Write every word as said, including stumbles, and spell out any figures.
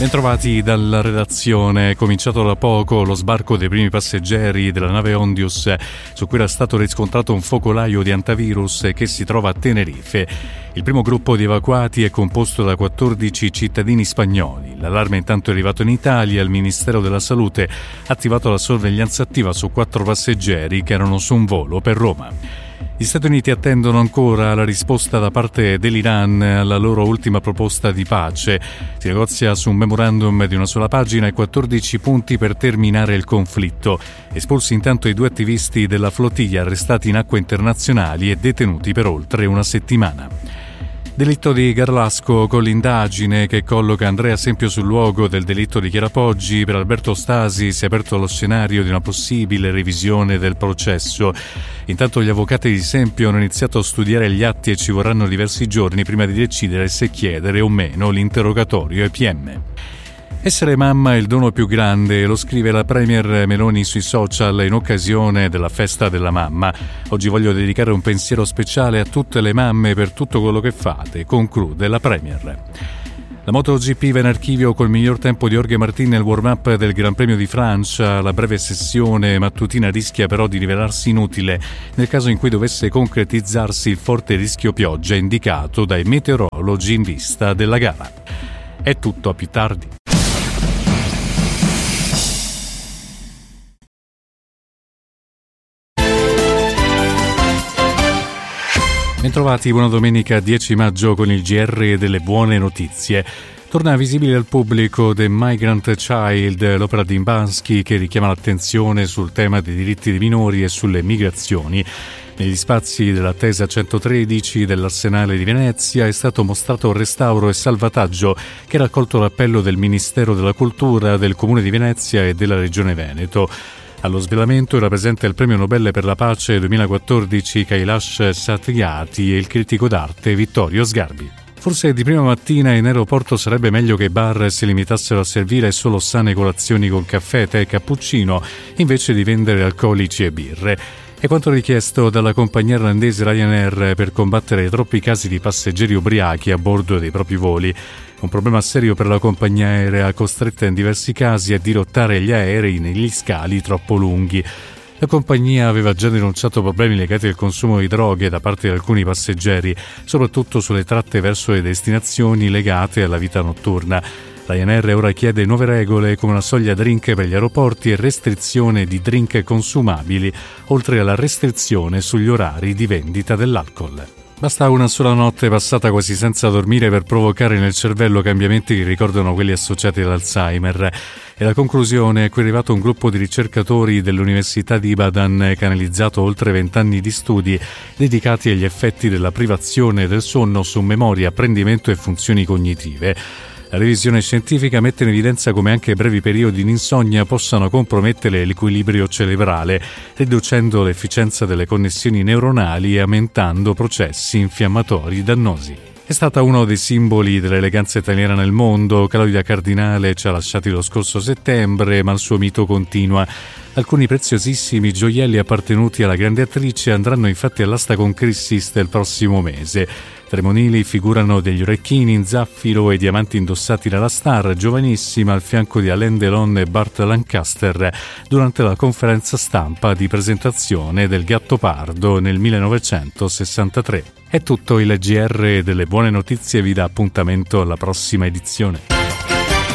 Bentrovati dalla redazione. È cominciato da poco lo sbarco dei primi passeggeri della nave Ondius, su cui era stato riscontrato un focolaio di antivirus che si trova a Tenerife. Il primo gruppo di evacuati è composto da quattordici cittadini spagnoli. L'allarme intanto è arrivato in Italia. Il Ministero della Salute ha attivato la sorveglianza attiva su quattro passeggeri che erano su un volo per Roma. Gli Stati Uniti attendono ancora la risposta da parte dell'Iran alla loro ultima proposta di pace. Si negozia su un memorandum di una sola pagina e quattordici punti per terminare il conflitto. Espulsi intanto i due attivisti della flottiglia arrestati in acque internazionali e detenuti per oltre una settimana. Delitto di Garlasco con l'indagine che colloca Andrea Sempio sul luogo del delitto di Chiara Poggi. Per Alberto Stasi si è aperto lo scenario di una possibile revisione del processo. Intanto gli avvocati di Sempio hanno iniziato a studiare gli atti e ci vorranno diversi giorni prima di decidere se chiedere o meno l'interrogatorio ai P M. Essere mamma è il dono più grande, lo scrive la Premier Meloni sui social in occasione della festa della mamma. Oggi voglio dedicare un pensiero speciale a tutte le mamme per tutto quello che fate, conclude la Premier. La MotoGP va in archivio col miglior tempo di Jorge Martin nel warm-up del Gran Premio di Francia. La breve sessione mattutina rischia però di rivelarsi inutile nel caso in cui dovesse concretizzarsi il forte rischio pioggia indicato dai meteorologi in vista della gara. È tutto, a più tardi. Bentrovati, buona domenica dieci maggio con il G R delle buone notizie. Torna visibile al pubblico The Migrant Child, l'opera di Bansky che richiama l'attenzione sul tema dei diritti dei minori e sulle migrazioni. Negli spazi della Tesa centotredici dell'Arsenale di Venezia è stato mostrato un restauro e salvataggio che ha raccolto l'appello del Ministero della Cultura, del Comune di Venezia e della Regione Veneto. Allo svelamento era presente il premio Nobel per la pace duemilaquattordici Kailash Satyarthi e il critico d'arte Vittorio Sgarbi. Forse di prima mattina in aeroporto sarebbe meglio che i bar si limitassero a servire solo sane colazioni con caffè, tè e cappuccino, invece di vendere alcolici e birre. È quanto richiesto dalla compagnia irlandese Ryanair per combattere i troppi casi di passeggeri ubriachi a bordo dei propri voli. Un problema serio per la compagnia aerea, costretta in diversi casi a dirottare gli aerei negli scali troppo lunghi. La compagnia aveva già denunciato problemi legati al consumo di droghe da parte di alcuni passeggeri, soprattutto sulle tratte verso le destinazioni legate alla vita notturna. Ryanair ora chiede nuove regole come una soglia drink per gli aeroporti e restrizione di drink consumabili, oltre alla restrizione sugli orari di vendita dell'alcol. Basta una sola notte passata quasi senza dormire per provocare nel cervello cambiamenti che ricordano quelli associati all'Alzheimer. E la conclusione è qui è arrivato un gruppo di ricercatori dell'Università di Ibadan che ha analizzato oltre vent'anni di studi dedicati agli effetti della privazione del sonno su memoria, apprendimento e funzioni cognitive. La revisione scientifica mette in evidenza come anche brevi periodi di insonnia possano compromettere l'equilibrio cerebrale, riducendo l'efficienza delle connessioni neuronali e aumentando processi infiammatori dannosi. È stata uno dei simboli dell'eleganza italiana nel mondo. Claudia Cardinale ci ha lasciati lo scorso settembre, ma il suo mito continua. Alcuni preziosissimi gioielli appartenuti alla grande attrice andranno infatti all'asta con Christie's del prossimo mese. Tra i monili figurano degli orecchini in zaffiro e diamanti indossati dalla star, giovanissima, al fianco di Alain Delon e Burt Lancaster durante la conferenza stampa di presentazione del Gattopardo nel millenovecentosessantatré. È tutto, il G R delle buone notizie vi dà appuntamento alla prossima edizione.